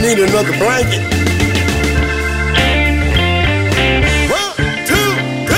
need another blanket. 1, 2,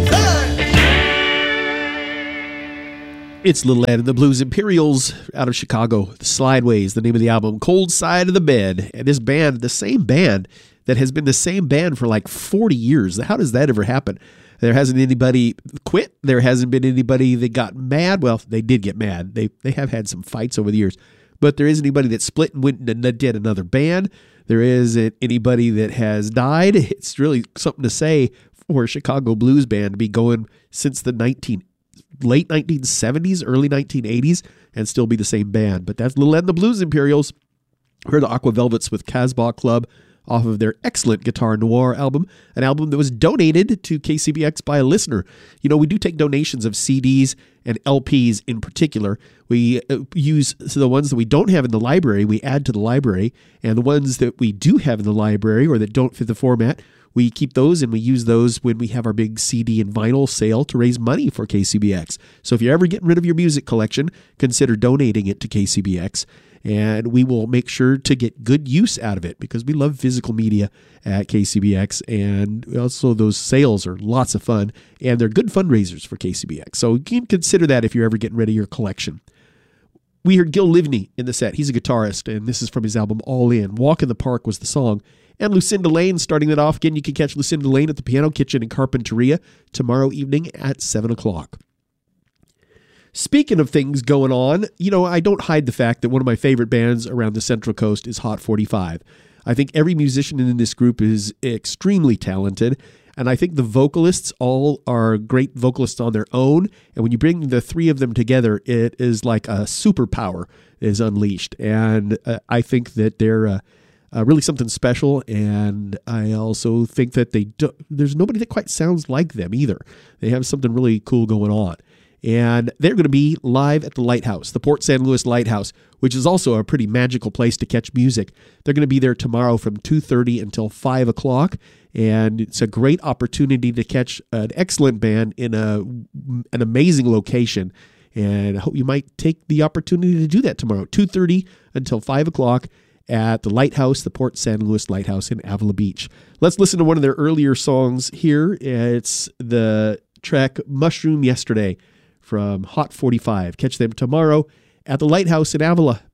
3, 4. It's Little Ed and the Blues Imperials out of Chicago. The Slideways, the name of the album, Cold Side of the Bed. And this band, the same band that has been the same band for like 40 years. How does that ever happen? There hasn't anybody quit. There hasn't been anybody that got mad. Well, they did get mad. They have had some fights over the years. But there isn't anybody that split and went and did another band. There isn't anybody that has died. It's really something to say for a Chicago blues band to be going since the late 1970s, early 1980s, and still be the same band. But that's Little Ed and the Blues Imperials. Heard the Aqua Velvets with Casbah Club off of their excellent Guitar Noir album, an album that was donated to KCBX by a listener. You know, we do take donations of CDs and LPs in particular. We use the ones that we don't have in the library, we add to the library, and the ones that we do have in the library or that don't fit the format, we keep those and we use those when we have our big CD and vinyl sale to raise money for KCBX. So if you're ever getting rid of your music collection, consider donating it to KCBX. And we will make sure to get good use out of it because we love physical media at KCBX. And also those sales are lots of fun and they're good fundraisers for KCBX. So you can consider that if you're ever getting rid of your collection. We heard Gil Livney in the set. He's a guitarist, and this is from his album All In. Walk in the Park was the song. And Lucinda Lane starting it off. Again, you can catch Lucinda Lane at the Piano Kitchen in Carpinteria tomorrow evening at 7 o'clock. Speaking of things going on, you know, I don't hide the fact that one of my favorite bands around the Central Coast is Hot 45. I think every musician in this group is extremely talented, and I think the vocalists all are great vocalists on their own, and when you bring the three of them together, it is like a superpower is unleashed, and I think that they're really something special, and I also think that there's nobody that quite sounds like them either. They have something really cool going on. And they're going to be live at the Lighthouse, the Port San Luis Lighthouse, which is also a pretty magical place to catch music. They're going to be there tomorrow from 2:30 until 5 o'clock, and it's a great opportunity to catch an excellent band in an amazing location. And I hope you might take the opportunity to do that tomorrow, 2:30 until 5 o'clock at the Lighthouse, the Port San Luis Lighthouse in Avila Beach. Let's listen to one of their earlier songs here. It's the track Mushroom Yesterday from Hot 45. Catch them tomorrow at the Lighthouse in Avila.